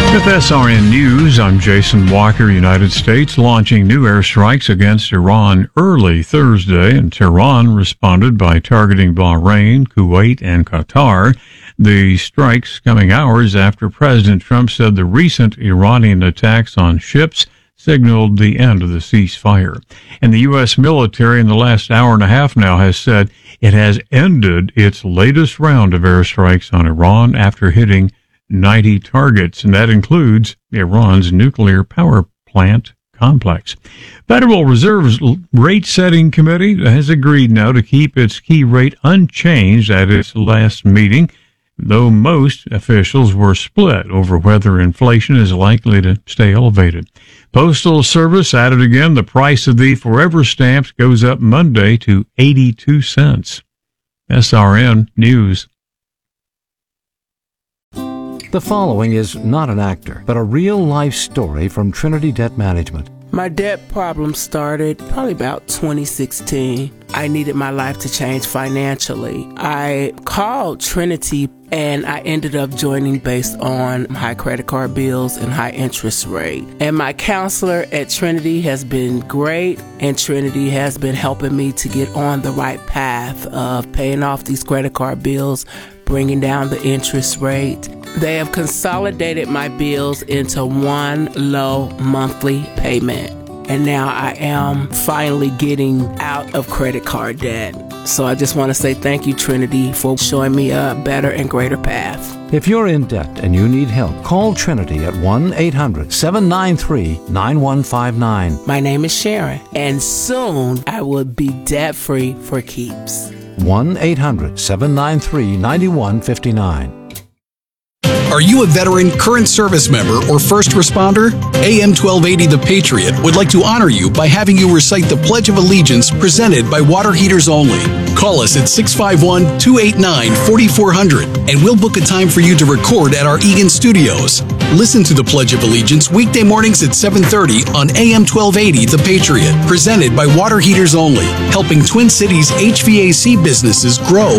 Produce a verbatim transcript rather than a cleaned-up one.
With S R N News, I'm Jason Walker. United States launching new airstrikes against Iran early Thursday, and Tehran responded by targeting Bahrain, Kuwait, and Qatar. The strikes coming hours after President Trump said the recent Iranian attacks on ships signaled the end of the ceasefire. And the U S military in the last hour and a half now has said it has ended its latest round of airstrikes on Iran after hitting ninety targets, and that includes Iran's nuclear power plant complex. Federal Reserve's rate-setting committee has agreed now to keep its key rate unchanged at its last meeting, though most officials were split over whether inflation is likely to stay elevated. Postal Service added again the price of the Forever stamps goes up Monday to eighty-two cents. S R N News. The following is not an actor, but a real-life story from Trinity Debt Management. My debt problem started probably about twenty sixteen. I needed my life to change financially. I called Trinity and I ended up joining based on high credit card bills and high interest rate. And my counselor at Trinity has been great, and Trinity has been helping me to get on the right path of paying off these credit card bills, bringing down the interest rate. They have consolidated my bills into one low monthly payment. And now I am finally getting out of credit card debt. So I just want to say thank you, Trinity, for showing me a better and greater path. If you're in debt and you need help, call Trinity at one eight hundred seven nine three nine one five nine. My name is Sharon, and soon I will be debt-free for keeps. one eight hundred seven nine three nine one five nine. Are you a veteran, current service member, or first responder? A M twelve eighty The Patriot would like to honor you by having you recite the Pledge of Allegiance presented by Water Heaters Only. Call us at six five one, two eight nine, four four zero zero and we'll book a time for you to record at our Eagan studios. Listen to the Pledge of Allegiance weekday mornings at seven thirty on A M twelve eighty The Patriot, presented by Water Heaters Only, helping Twin Cities H V A C businesses grow